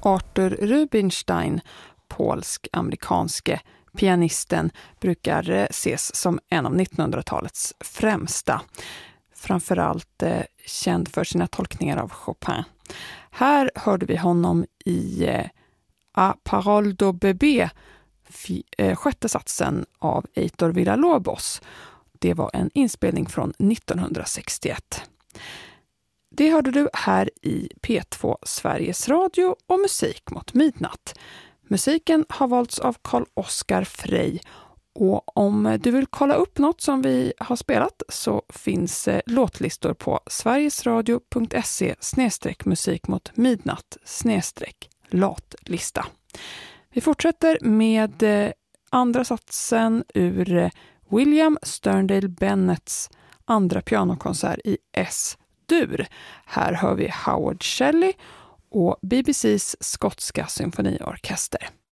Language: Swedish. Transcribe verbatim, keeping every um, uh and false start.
Arthur Rubinstein, polsk-amerikanske pianisten, brukar ses som en av nittonhundratalets främsta. Framförallt eh, känd för sina tolkningar av Chopin. Här hörde vi honom i eh, A Parole de Bébé, f- eh, sjätte satsen av Heitor Villa-Lobos. Det var en inspelning från nittonhundrasextioett. Det hörde du här i P två Sveriges Radio och Musik mot midnatt. Musiken har valts av Carl-Oskar Frey, och om du vill kolla upp något som vi har spelat så finns eh, låtlistor på sverigesradio.se snedstreck musik mot midnatt snedstreck latlista. Vi fortsätter med eh, andra satsen ur eh, William Sterndale Bennets andra pianokonsert i S-dur. Här hör vi Howard Shelley och B B C:s skotska symfoniorkester.